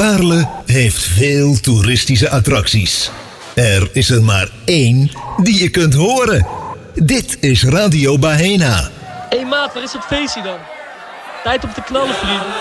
Baarle heeft veel toeristische attracties. Er is er maar één die je kunt horen. Dit is Radio Bahena. Hé maat, waar is het feestje dan? Tijd om te knallen, vrienden.